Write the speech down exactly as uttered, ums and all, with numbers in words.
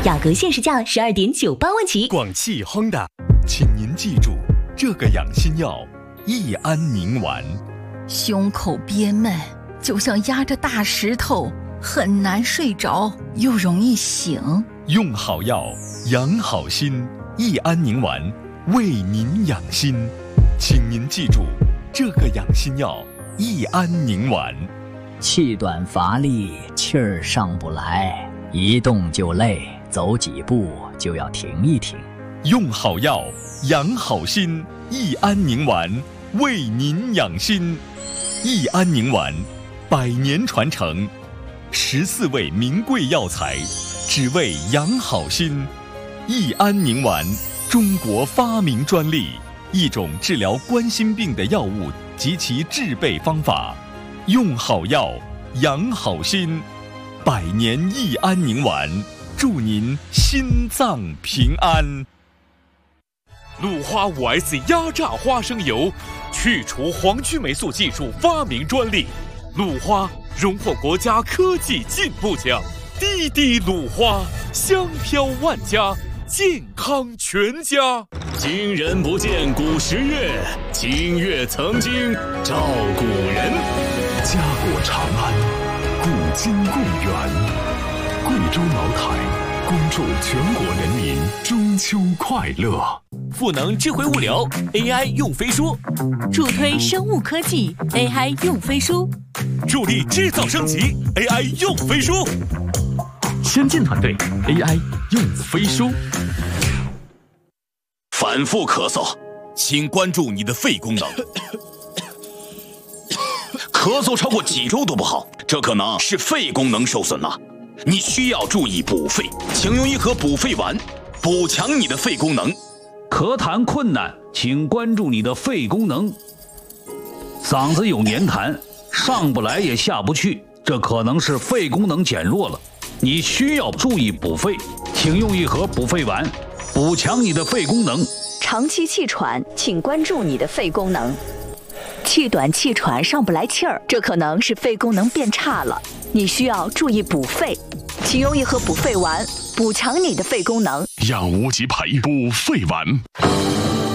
雅阁限时价十二点九八万起。 广汽 Honda， 请您记住这个养心药：益安宁丸。 胸口憋闷，就像压着大石头，很难睡着，又容易醒。 用好药，养好心。益安宁丸为您养心，请您记住这个养心药：益安宁丸。 气短乏力，气儿上不来，一动就累，走几步就要停一停。 用好药，养好心。益安宁丸为您养心。益安宁丸，百年传承，十四味名贵药材，只为养好心。益安宁丸，中国发明专利，一种治疗冠心病的药物及其制备方法。用好药，养好心。百年益安宁丸，祝您心脏平安。 鲁花 五 S 压榨花生油，去除黄曲霉素技术发明专利。鲁花荣获国家科技进步奖。滴滴鲁花，香飘万家，健康全家。 今人不见古时月，今月曾经照古人。 家国长安，古今共源。贵州茅台，恭祝全国人民中秋快乐。 赋能智慧物流 A I 用飞书， 助推生物科技 A I 用飞书， 助力制造升级 A I 用飞书。 先进团队 A I 用飞书。 反复咳嗽， 请关注你的肺功能。 咳嗽超过几周都不好，这可能是肺功能受损了。你需要注意补肺，请用一盒补肺丸，补强你的肺功能。 咳痰困难，请关注你的肺功能。嗓子有黏痰，上不来也下不去，这可能是肺功能减弱了。你需要注意补肺，请用一盒补肺丸，补强你的肺功能。 长期气喘，请关注你的肺功能。气短气喘上不来气儿，这可能是肺功能变差了，你需要注意补肺，请用一盒补肺丸，补强你的肺功能。 养无极培补肺丸。